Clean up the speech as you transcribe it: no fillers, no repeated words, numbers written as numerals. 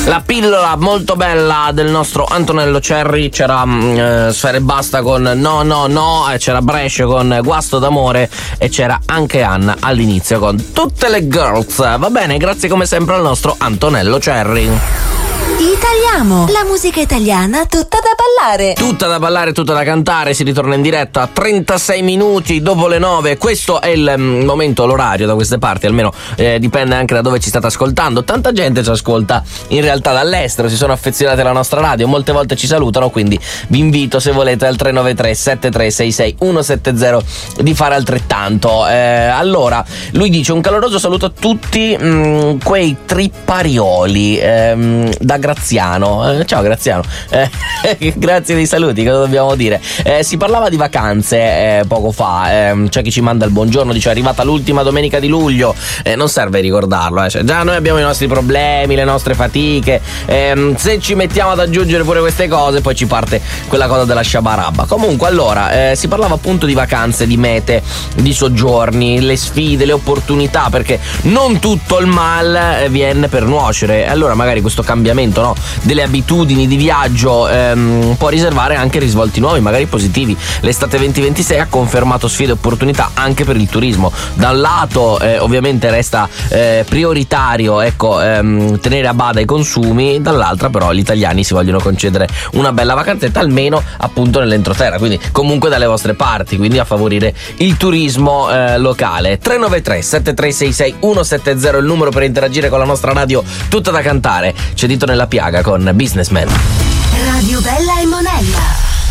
La pillola molto bella del nostro Antonello Cerri. C'era Sfera Ebbasta con No No No, c'era Brescia con Guasto d'amore e c'era anche Anna all'inizio con Tutte le Girls. Va bene, grazie come sempre al nostro Antonello Cerri. Italiamo, la musica italiana tutta da ballare. Tutta da ballare, tutta da cantare. Si ritorna in diretta a 36 minuti dopo le 9. Questo è il momento, l'orario da queste parti, almeno dipende anche da dove ci state ascoltando. Tanta gente ci ascolta in realtà dall'estero, si sono affezionati alla nostra radio, molte volte ci salutano, quindi vi invito, se volete, al 393 7366 170 di fare altrettanto. Allora, lui dice: un caloroso saluto a tutti quei tripparioli da Graziano. Ciao Graziano, grazie dei saluti, cosa dobbiamo dire? Si parlava di vacanze poco fa, c'è chi ci manda il buongiorno, dice: è arrivata l'ultima domenica di luglio. Non serve ricordarlo, cioè, già noi abbiamo i nostri problemi, le nostre fatiche, se ci mettiamo ad aggiungere pure queste cose poi ci parte quella cosa della sciabarabba. Comunque, allora, si parlava appunto di vacanze, di mete, di soggiorni, le sfide, le opportunità, perché non tutto il mal viene per nuocere. Allora magari questo cambiamento, no, delle abitudini di viaggio può riservare anche risvolti nuovi, magari positivi. L'estate 2026 ha confermato sfide e opportunità anche per il turismo. Da un lato ovviamente resta prioritario, ecco, tenere a bada i consumi, dall'altra però gli italiani si vogliono concedere una bella vacanzetta, almeno appunto nell'entroterra, quindi comunque dalle vostre parti, quindi a favorire il turismo locale. 393 7366 170 il numero per interagire con la nostra radio tutta da cantare. C'è Dito nella piaga con Businessman. Radio Bella e Monella.